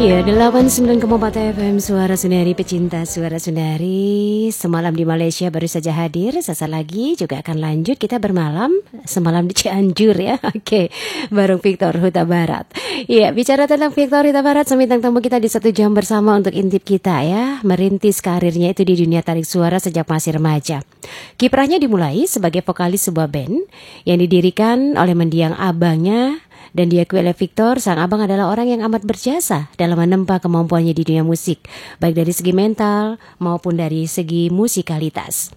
Ya, 89,4 FM Suara Sundari, pecinta Suara Sundari. Semalam di Malaysia baru saja hadir. Sesaat lagi juga akan lanjut kita bermalam semalam di Cianjur ya. Oke, bareng Victor Huta Barat. Ya, bicara tentang Victor Huta Barat, bintang tamu kita di 1 jam bersama untuk intip kita ya. Merintis karirnya itu di dunia tarik suara sejak masih remaja. Kiprahnya dimulai sebagai vokalis sebuah band yang didirikan oleh mendiang abangnya. Dan diakui oleh Victor, sang abang adalah orang yang amat berjasa dalam menempa kemampuannya di dunia musik, baik dari segi mental maupun dari segi musikalitas.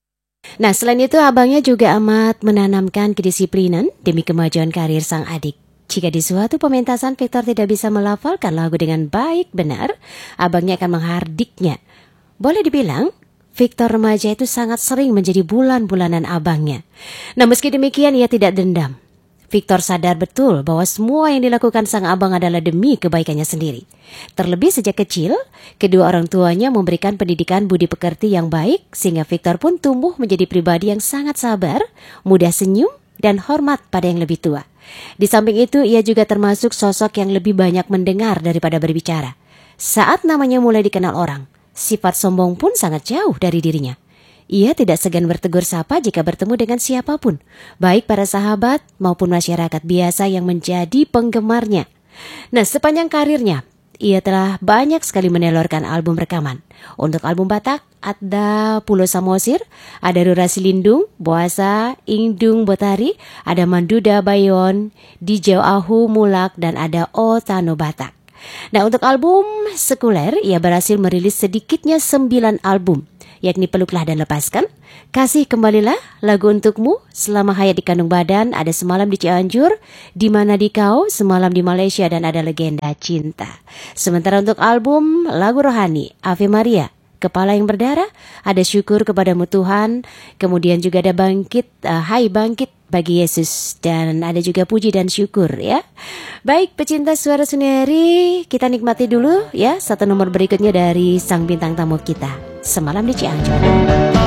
Nah, selain itu abangnya juga amat menanamkan kedisiplinan demi kemajuan karir sang adik. Jika di suatu pementasan Victor tidak bisa melafalkan lagu dengan baik benar, abangnya akan menghardiknya. Boleh dibilang, Victor remaja itu sangat sering menjadi bulan-bulanan abangnya. Nah, meski demikian ia tidak dendam. Victor sadar betul bahwa semua yang dilakukan sang abang adalah demi kebaikannya sendiri. Terlebih sejak kecil, kedua orang tuanya memberikan pendidikan budi pekerti yang baik, sehingga Victor pun tumbuh menjadi pribadi yang sangat sabar, mudah senyum, dan hormat pada yang lebih tua. Di samping itu, ia juga termasuk sosok yang lebih banyak mendengar daripada berbicara. Saat namanya mulai dikenal orang, sifat sombong pun sangat jauh dari dirinya. Ia tidak segan bertegur sapa jika bertemu dengan siapapun, baik para sahabat maupun masyarakat biasa yang menjadi penggemarnya. Nah, sepanjang karirnya, ia telah banyak sekali menelurkan album rekaman. Untuk album Batak, ada Pulau Samosir, ada Rurasi Lindung, Boasa, Indung Botari, ada Manduda Bayon, Dijau Ahu Mulak, dan ada Otano Batak. Nah, untuk album sekuler, ia berhasil merilis sedikitnya 9 album, yakni Peluklah dan Lepaskan, Kasih Kembalilah, Lagu Untukmu, Selama Hayat di Kandung Badan, ada Semalam di Cianjur, Di Mana di Kau, Semalam di Malaysia, dan ada Legenda Cinta. Sementara untuk album lagu rohani, Ave Maria, Kepala yang Berdarah, ada Syukur Kepadamu Tuhan, kemudian juga ada Bangkit, Hai Bangkit bagi Yesus, dan ada juga Puji dan Syukur ya. Baik, pecinta Suara Sundari, kita nikmati dulu ya satu nomor berikutnya dari sang bintang tamu kita, Semalam di Cianjur.